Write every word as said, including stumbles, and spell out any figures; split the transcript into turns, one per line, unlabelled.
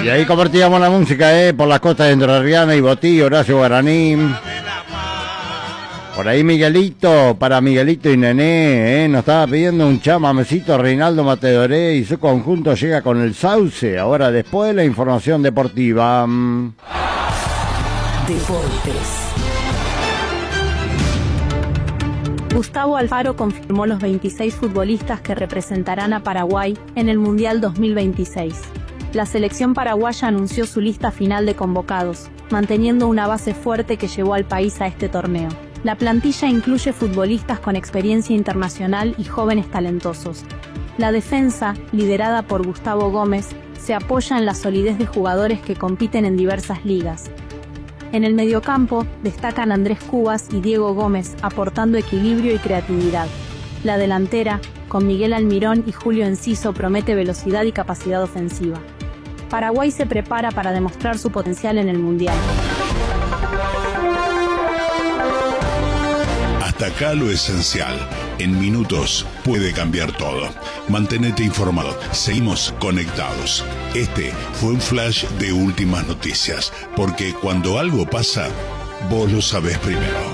Y ahí compartíamos la música, eh, por las costas de Entrerriana y Botí, Horacio Guaraní. Por ahí Miguelito, para Miguelito y Nené, eh, nos estaba pidiendo un chamamecito Reinaldo Matedoré y su conjunto llega con el Sauce. Ahora después la información deportiva.
Deportes.
Gustavo Alfaro confirmó los veintiséis futbolistas que representarán a Paraguay en el Mundial dos mil veintiséis. La selección paraguaya anunció su lista final de convocados, manteniendo una base fuerte que llevó al país a este torneo. La plantilla incluye futbolistas con experiencia internacional y jóvenes talentosos. La defensa, liderada por Gustavo Gómez, se apoya en la solidez de jugadores que compiten en diversas ligas. En el mediocampo, destacan Andrés Cubas y Diego Gómez, aportando equilibrio y creatividad. La delantera, con Miguel Almirón y Julio Enciso, promete velocidad y capacidad ofensiva. Paraguay se prepara para demostrar su potencial en el Mundial.
Hasta acá lo esencial. En minutos puede cambiar todo. Mantenete informado. Seguimos conectados. Este fue un flash de últimas noticias, porque cuando algo pasa, vos lo sabés primero.